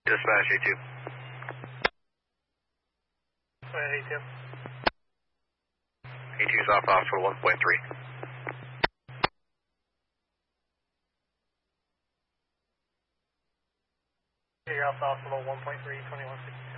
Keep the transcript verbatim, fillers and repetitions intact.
Dispatch A two. A two. A two is off hospital one point three. You're off hospital one point three, twenty-one sixty.